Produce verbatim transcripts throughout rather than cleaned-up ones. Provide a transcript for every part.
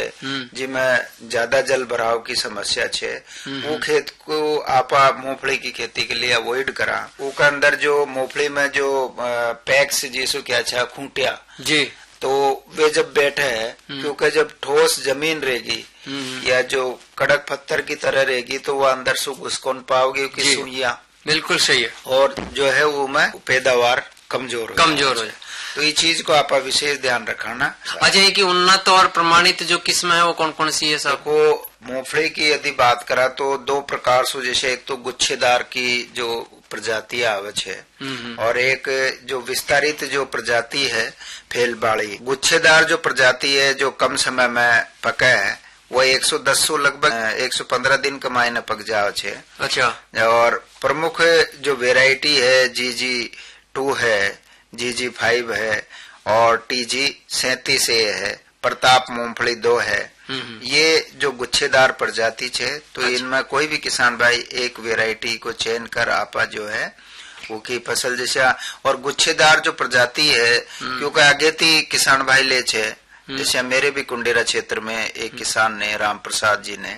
जिसमें ज्यादा जल भराव की समस्या छे, वो खेत को आपा मूंगफली की खेती के लिए अवॉइड करा। उसके अंदर जो मूंगफली में जो पैक्स जिसको क्या छा खूंटिया जी, तो वे जब बैठे है, क्योंकि जब ठोस जमीन रहेगी या जो कड़क पत्थर की तरह रहेगी तो वो अंदर से घुस कौन पाओगे कि सुइया। बिल्कुल सही है। और जो है वो में पैदावार कमजोर हो कमजोर हो जाए, तो ये चीज को आप विशेष ध्यान रखना। अच्छा, ये कि उन्नत और प्रमाणित जो किस्म है वो कौन कौन सी है साहब? को मूंगफली की यदि बात करा तो दो प्रकार से, जैसे एक तो गुच्छेदार की जो प्रजातियां आवच है और एक जो विस्तारित जो प्रजाति है फेलबाड़ी। गुच्छेदार जो प्रजाति है जो कम समय में पके है वो एक सौ दस सौ लगभग एक सौ पंद्रह दिन के मायने पक जाओ छे। अच्छा। और प्रमुख जो वेराइटी है जी जी टू है, जी जी फाइव है और टी जी सैतीस ए है, प्रताप मूंगफली दो है। ये जो गुच्छेदार प्रजाति छे तो अच्छा। इनमें कोई भी किसान भाई एक वेराइटी को चयन कर आपा जो है वो की फसल जैसा। और गुच्छेदार जो प्रजाति है क्योंकि आगे थी किसान भाई ले छे, जैसे मेरे भी कुंडेरा क्षेत्र में एक किसान ने, राम प्रसाद जी ने,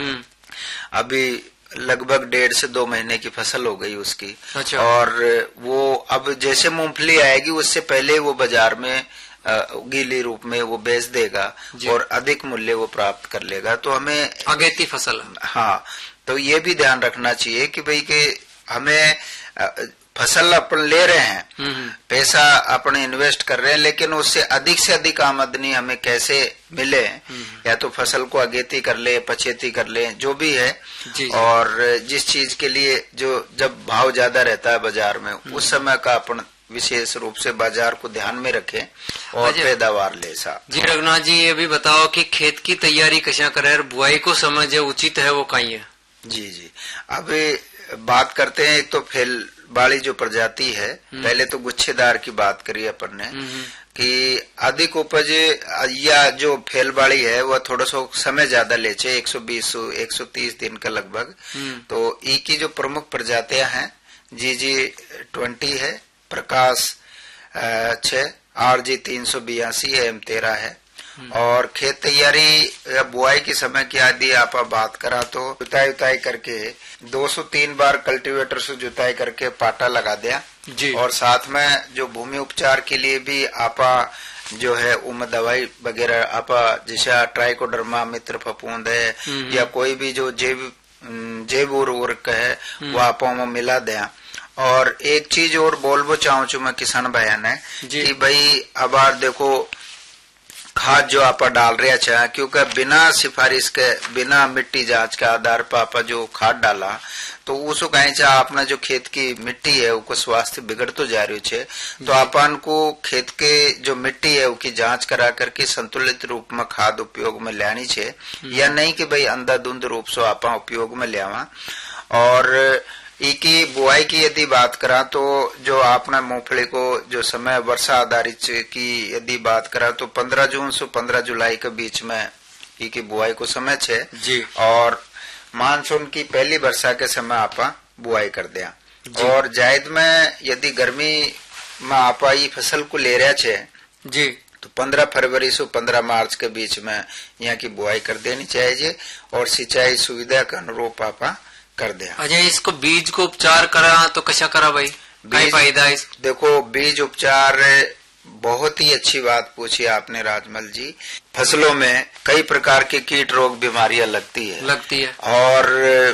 अभी लगभग डेढ़ से दो महीने की फसल हो गई उसकी। अच्छा। और वो अब जैसे मूंगफली आएगी उससे पहले वो बाजार में गीली रूप में वो बेच देगा और अधिक मूल्य वो प्राप्त कर लेगा। तो हमें अगेती फसल, हाँ, तो ये भी ध्यान रखना चाहिए कि भाई कि हमें फसल अपन ले रहे हैं, पैसा अपन इन्वेस्ट कर रहे हैं, लेकिन उससे अधिक से अधिक आमदनी हमें कैसे मिले, या तो फसल को अगेती कर ले, पछेती कर ले, जो भी है। जी जी। और जिस चीज के लिए जो जब भाव ज्यादा रहता है बाजार में उस समय का अपन विशेष रूप से बाजार को ध्यान में रखें और पैदावार ले सा। जी रघुनाथ जी, ये भी बताओ कि खेत की तैयारी कैसा करे और बुआई को समय जो उचित है वो कहीं है? जी जी, अब बात करते हैं। एक तो फेल बाड़ी जो प्रजाति है, पहले तो गुच्छेदार की बात करी अपन ने कि अधिक उपज या जो फेलबाड़ी है वह थोड़ा सा समय ज्यादा ले छे, एक सौ बीस एक सौ तीस दिन का लगभग। तो ई की जो प्रमुख प्रजातियां हैं जी जी ट्वेंटी है, प्रकाश छह, आर जी तीन सौ बयासी है, एम तेरह है। और खेत तैयारी या बुआई के समय की यदि आप बात करा तो जुताई उताई करके दो सौ तीन बार कल्टीवेटर से जुताई करके पाटा लगा दिया जी। और साथ में जो भूमि उपचार के लिए भी आपा जो है उम दवाई वगैरह आपा जैसा ट्राइकोडर्मा मित्र फफूंद है या कोई भी जो जैव जैव उर्वरक है वो आपा में मिला दिया। और एक चीज और बोलबो चाहूँ छू मैं किसान भाइयों ने कि भाई अब देखो खाद जो आप डाल रहे अच्छा, क्योंकि बिना सिफारिश के, बिना मिट्टी जांच के आधार पर आप जो खाद डाला तो उसको कहीं चाह अपना जो खेत की मिट्टी है उसको स्वास्थ्य बिगड़ तो जा रही है। तो अपन को खेत के जो मिट्टी है उसकी जांच करा करके संतुलित रूप में खाद उपयोग में लेनी चाहिए, या नहीं कि भाई अंधाधुंध रूप से आप उपयोग में लियावा। और की बुआई की यदि बात करा तो जो आपने मूंगफली को जो समय वर्षा आधारित की यदि बात करा तो पंद्रह जून से पंद्रह जुलाई के बीच में की बुआई को समय छे जी। और मानसून की पहली वर्षा के समय आप बुआई कर दिया। और जायद में यदि गर्मी में आप ये फसल को ले रहा छे जी तो पंद्रह फरवरी से पंद्रह मार्च के बीच में यहाँ की बुआई कर देनी चाहिए और सिंचाई सुविधा के अनुरूप आप कर दे। अच्छा, इसको बीज को उपचार करा तो कैसा करा भाई, क्या फायदा इस? देखो, बीज उपचार बहुत ही अच्छी बात पूछी आपने राजमल जी। फसलों में कई प्रकार के कीट रोग बीमारियां लगती है लगती है और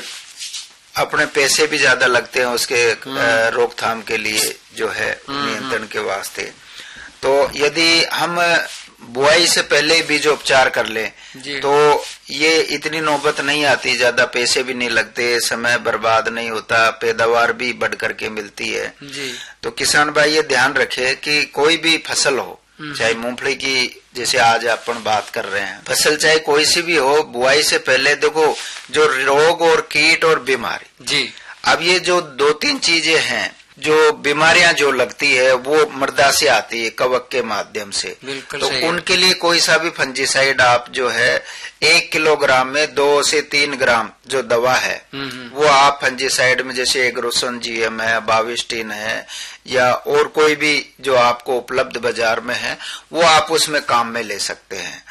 अपने पैसे भी ज्यादा लगते हैं उसके रोकथाम के लिए जो है नियंत्रण के वास्ते। तो यदि हम बुआई से पहले बीज उपचार कर ले तो ये इतनी नौबत नहीं आती, ज्यादा पैसे भी नहीं लगते, समय बर्बाद नहीं होता, पैदावार भी बढ़ करके मिलती है जी। तो किसान भाई ये ध्यान रखे कि कोई भी फसल हो, चाहे मूंगफली की जैसे आज अपन बात कर रहे हैं, फसल चाहे कोई सी भी हो, बुआई से पहले देखो जो रोग और कीट और बीमारी जी, अब ये जो दो तीन चीजें हैं जो बीमारियां जो लगती है वो मृदा से आती है कवक के माध्यम से। तो उनके लिए कोई सा भी फंजीसाइड आप जो है एक किलोग्राम में दो से तीन ग्राम जो दवा है वो आप फंजीसाइड में जैसे एग्रोसन जीएम है, बाविस्टिन है या और कोई भी जो आपको उपलब्ध बाजार में है वो आप उसमें काम में ले सकते हैं।